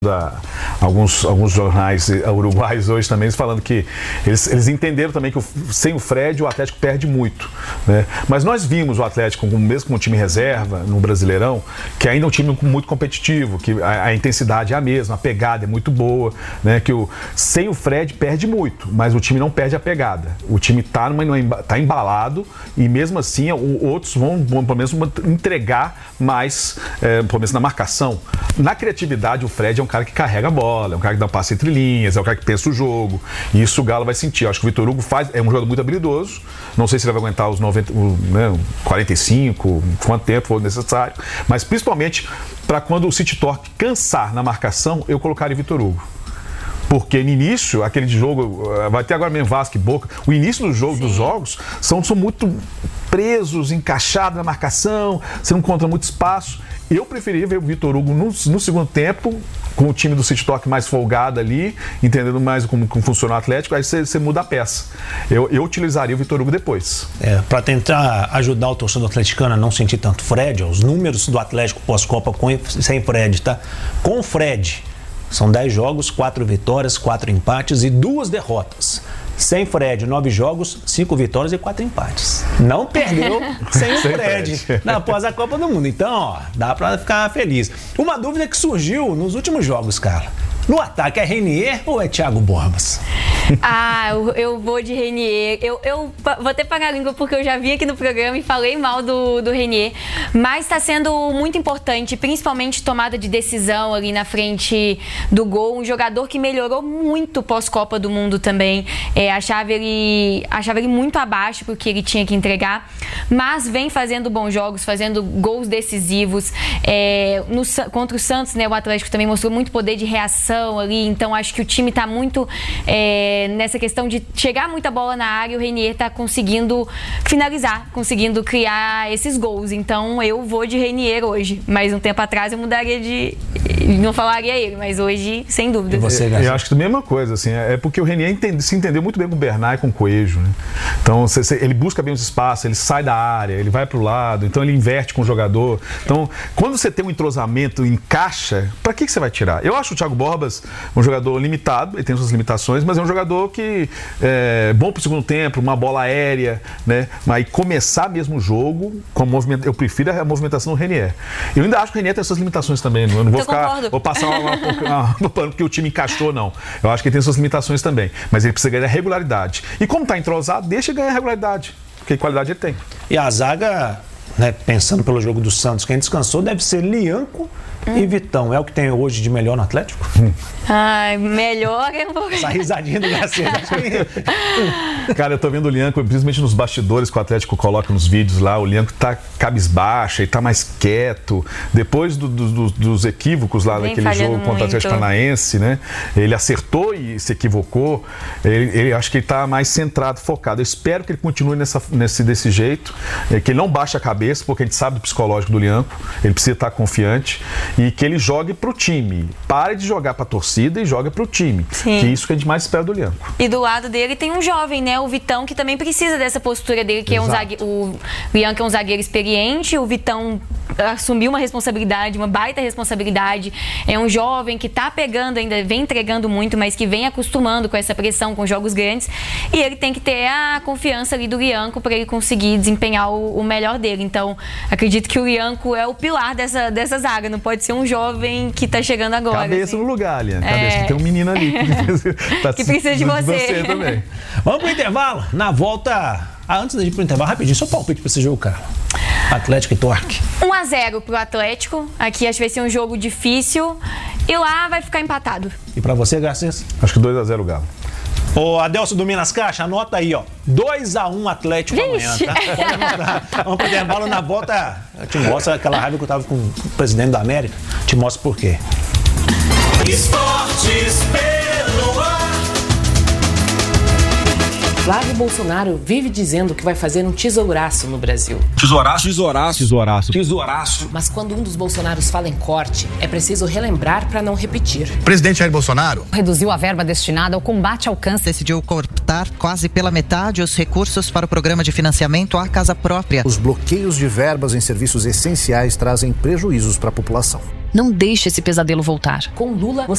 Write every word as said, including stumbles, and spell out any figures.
Da, alguns, alguns jornais uruguaios hoje também falando que eles, eles entenderam também que o, sem o Fred o Atlético perde muito, né? Mas nós vimos o Atlético, mesmo com o time reserva no Brasileirão, que ainda é um time muito competitivo, que a, a intensidade é a mesma, a pegada é muito boa, né? Que o, sem o Fred perde muito, mas o time não perde a pegada. O time está tá embalado e mesmo assim o, outros vão, vão pelo menos entregar mais, é, pelo menos na marcação. Na criatividade, o Fred é um cara que carrega a bola, é um cara que dá passe entre linhas, é um cara que pensa o jogo, e isso o Galo vai sentir. Eu acho que o Vitor Hugo faz, é um jogador muito habilidoso, não sei se ele vai aguentar os noventa, né, quarenta e cinco, quanto tempo for necessário, mas principalmente para quando o City Torque cansar na marcação, eu colocaria o Vitor Hugo. Porque no início, aquele jogo, vai ter agora mesmo Vasco e Boca, o início do jogo, dos jogos são, são muito presos, encaixados na marcação, você não encontra muito espaço. Eu preferia ver o Vitor Hugo no, no segundo tempo, com o time do City Talk mais folgado ali, entendendo mais como, como funciona o Atlético, aí você, você muda a peça. Eu, eu utilizaria o Vitor Hugo depois. É, para tentar ajudar o torcedor atleticano a não sentir tanto Fred, ó, os números do Atlético pós-Copa com, sem Fred, tá? Com o Fred, são dez jogos, quatro vitórias, quatro empates e duas derrotas. Sem Fred, nove jogos, cinco vitórias e quatro empates. Não perdeu sem o Fred, Fred. Na, após a Copa do Mundo. Então, ó, dá pra ficar feliz. Uma dúvida que surgiu nos últimos jogos, Carla. No ataque é Renier ou é Thiago Borbas? Ah, eu, eu vou de Renier. Eu, eu vou até pagar a língua porque eu já vim aqui no programa e falei mal do, do Renier. Mas está sendo muito importante, principalmente tomada de decisão ali na frente do gol. Um jogador que melhorou muito pós-Copa do Mundo também. É, achava, ele, achava ele muito abaixo porque ele tinha que entregar. Mas vem fazendo bons jogos, fazendo gols decisivos. É, no, contra o Santos, né, o Atlético também mostrou muito poder de reação ali, então acho que o time está muito é, nessa questão de chegar muita bola na área, e o Renier está conseguindo finalizar, conseguindo criar esses gols, então eu vou de Renier hoje, mas um tempo atrás eu mudaria de, não falaria ele, mas hoje sem dúvida. E você, eu, eu acho que é a mesma coisa, assim, é porque o Renier entende, se entendeu muito bem com o Bernard e com o Coelho, né? Então cê, cê, ele busca bem os espaços, ele sai da área, ele vai para o lado, então ele inverte com o jogador, então quando você tem um entrosamento, encaixa, para que, que você vai tirar? Eu acho o Thiago Borbas um jogador limitado, ele tem suas limitações, mas é um jogador que é bom para o segundo tempo, uma bola aérea, né? Mas começar mesmo o jogo com a movimentação, eu prefiro a movimentação do Renier. Eu ainda acho que o Renier tem suas limitações também, eu não vou eu ficar, concordo. vou passar uma, uma, uma pano porque o time encaixou, não. Eu acho que ele tem suas limitações também, mas ele precisa ganhar regularidade. E como está entrosado, deixa ele ganhar regularidade, porque qualidade ele tem. E a zaga, né, pensando pelo jogo do Santos, quem descansou deve ser Lianco hum. e Vitão. É o que tem hoje de melhor no Atlético? Hum. Ai, melhor eu vou... Essa risadinha do Garcia. Cara, eu tô vendo o Lianco, principalmente nos bastidores que o Atlético coloca nos vídeos lá, o Lianco tá cabisbaixo, ele tá mais quieto. Depois do, do, dos equívocos lá Vem daquele jogo contra o Atlético Paranaense, né? Ele acertou e se equivocou. Ele, ele acho que ele tá mais centrado, focado. Eu espero que ele continue nessa, nesse, desse jeito, que ele não baixe a cabeça, porque a gente sabe do psicológico do Lianco, ele precisa estar confiante e que ele jogue pro time. Pare de jogar pra torcida e joga pro time. Sim. Que é isso que a gente mais espera do Lianco. E do lado dele tem um jovem, né? O Vitão, que também precisa dessa postura dele, que Exato. é um zagueiro. O Lianco é um zagueiro experiente, o Vitão assumiu uma responsabilidade, uma baita responsabilidade. É um jovem que tá pegando ainda, vem entregando muito, mas que vem acostumando com essa pressão, com jogos grandes. E ele tem que ter a confiança ali do Lianco para ele conseguir desempenhar o, o melhor dele. Então, acredito que o Lianco é o pilar dessa, dessa zaga. Não pode ser um jovem que tá chegando agora. Cabeça assim. no lugar, Lianco. Cabeça, é... tem um menino ali que, tá que precisa de você. De você também. Vamos pro intervalo. Na volta, ah, antes de ir pro intervalo, rapidinho, só palpite pra esse jogo, cara. Atlético e Torque. um a zero pro Atlético. Aqui acho que vai ser um jogo difícil. E lá vai ficar empatado. E pra você, Garcês? Acho que dois a zero o Galo. Ô, Adelso do Minas Caixa, anota aí, ó. dois a um Atlético Vixe. amanhã, tá? Pode anotar. Vamos pro intervalo. Na volta, eu te mostro aquela raiva que eu tava com o presidente da América. Te mostro por quê. Esportes pelo ar. Flávio Bolsonaro vive dizendo que vai fazer um tesouraço no Brasil. Tesouraço? Tesouraço. Tesouraço. Tesouraço. Mas quando um dos Bolsonaros fala em corte, é preciso relembrar para não repetir. O presidente Jair Bolsonaro reduziu a verba destinada ao combate ao câncer. Decidiu cortar quase pela metade os recursos para o programa de financiamento à casa própria. Os bloqueios de verbas em serviços essenciais trazem prejuízos para a população. Não deixe esse pesadelo voltar. Com Lula,